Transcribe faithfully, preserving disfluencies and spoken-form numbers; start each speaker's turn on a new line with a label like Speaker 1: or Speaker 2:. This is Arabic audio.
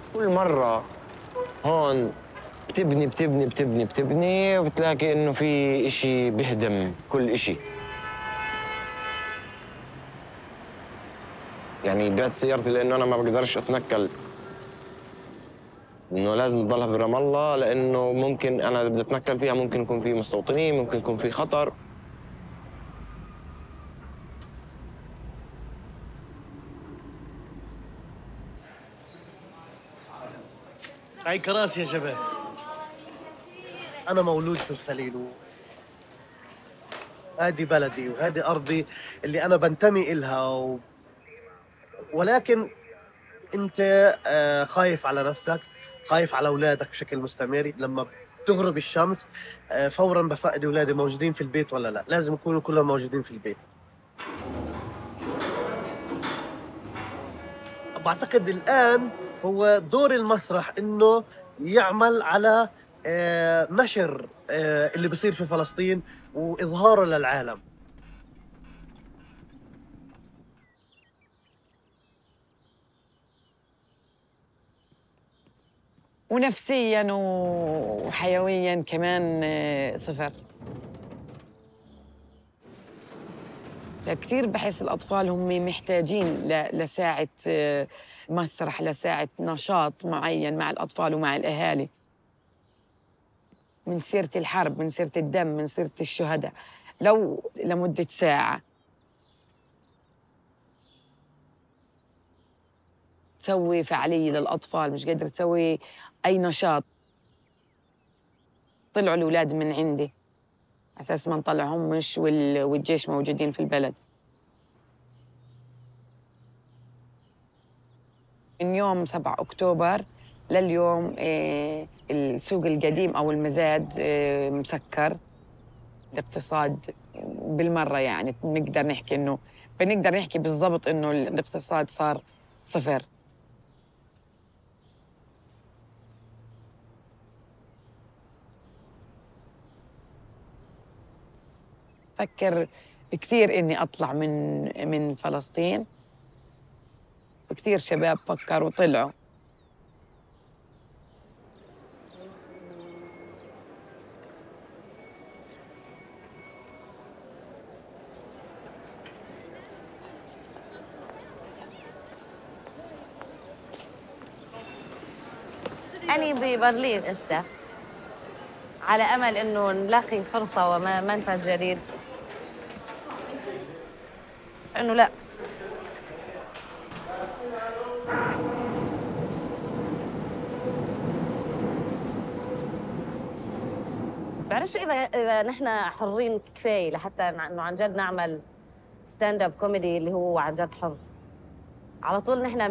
Speaker 1: كل مرة هون بتبني بتبني بتبني بتبني وبتلاقي إنه في إشي بهدم كل إشي. يعني بعت سيارتي لأنه أنا ما بقدرش أتنقل، إنه لازم تضلها في رام الله، لأنه ممكن أنا بدي أتنقل فيها ممكن يكون في مستوطنين، ممكن يكون في خطر.
Speaker 2: هاي كراسي يا شباب. أنا مولود في الخليل، وهذه بلدي وهذه أرضي اللي أنا بنتمي إلها و... ولكن أنت آه، خايف على نفسك، خايف على أولادك بشكل مستمر. لما بتغرب الشمس آه، فورا بفقد أولادي موجودين في البيت ولا لا، لازم يكونوا كلهم موجودين في البيت. بعتقد الآن هو دور المسرح إنه يعمل على آه، نشر آه، اللي بصير في فلسطين وإظهاره للعالم.
Speaker 3: ونفسيا وحيويا كمان آه، صفر. فكثير بحس الأطفال هم محتاجين ل- لساعة آه، مسرح، لساعة نشاط معين مع الأطفال ومع الأهالي، من سيرة الحرب، من سيرة الدم، من سيرة الشهداء، لو لمدة ساعة تسوي فعالية للأطفال، مش قادرة تسوي أي نشاط. طلعوا الأولاد من عندي على أساس ما نطلعهمش وال- والجيش موجودين في البلد. من يوم سبعة أكتوبر لليوم آه، السوق القديم أو المزاد آه، مسكر. الاقتصاد بالمرة، يعني نقدر نحكي إنه بنقدر نحكي بالضبط إنه الاقتصاد صار صفر. فكر كثير إني أطلع من من فلسطين، وكثير شباب فكروا وطلعوا.
Speaker 4: أنا ببرلين هسه، على أمل إنه نلاقي فرصة ومنفذ جديد، إنه لا. بعرفش إذا إذا نحن حرين كفاية لحتى إنه عن جد نعمل ستاند اب كوميدي اللي هو عن جد حر. على طول نحن